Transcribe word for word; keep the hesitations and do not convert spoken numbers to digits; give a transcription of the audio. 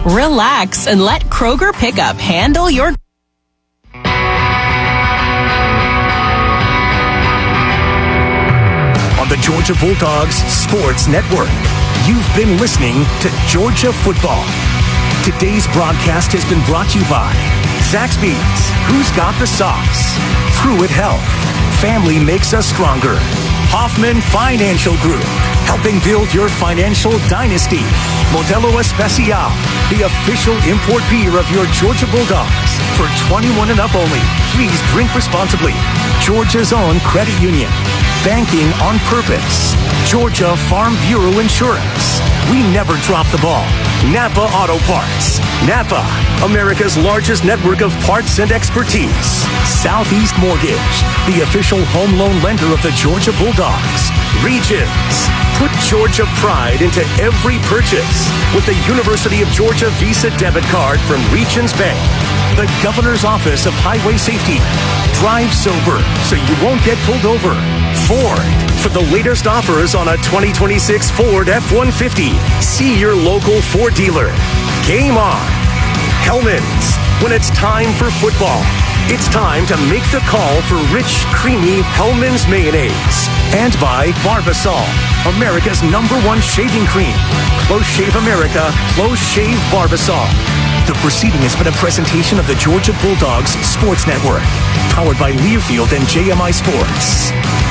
relax, and let Kroger Pickup handle your... On the Georgia Bulldogs Sports Network, you've been listening to Georgia Football. Today's broadcast has been brought to you by Zaxby's, Who's Got the Sauce? Pruitt Health, Family Makes Us Stronger. Hoffman Financial Group, helping build your financial dynasty. Modelo Especial, the official import beer of your Georgia Bulldogs. For twenty-one and up only. Please drink responsibly. Georgia's own credit union. Banking on purpose. Georgia Farm Bureau Insurance. We never drop the ball. Napa Auto Parts. Napa, America's largest network of parts and expertise. Southeast Mortgage, the official home loan lender of the Georgia Bulldogs. Regions, put Georgia pride into every purchase with the University of Georgia Visa debit card from Regions Bank. The Governor's Office of Highway Safety. Drive sober so you won't get pulled over. Ford, for the latest offers on a twenty twenty-six Ford F one fifty. See your local Ford dealer. Game on. Hellman's, when it's time for football, it's time to make the call for rich, creamy Hellman's mayonnaise. And by Barbasol, America's number one shaving cream. Close Shave America, Close Shave Barbasol. The proceeding has been a presentation of the Georgia Bulldogs Sports Network, powered by Learfield and J M I Sports.